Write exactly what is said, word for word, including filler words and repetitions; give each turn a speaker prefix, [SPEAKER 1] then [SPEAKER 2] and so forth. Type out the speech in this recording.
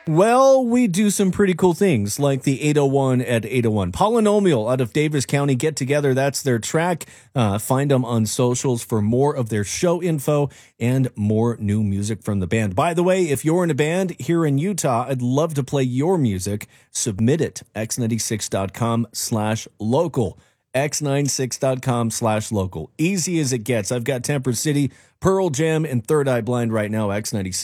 [SPEAKER 1] Well, we do some pretty cool things like the eight oh one at eight oh one. Polynomial out of Davis County. Get together. That's their track. Uh, find them on socials for more of their show info and more new music from the band. By the way, if you're in a band here in Utah, I'd love to play your music. Submit it. x ninety-six dot com slash local. x ninety-six dot com slash local. Easy as it gets. I've got Temper City, Pearl Jam, and Third Eye Blind right now. X ninety-six.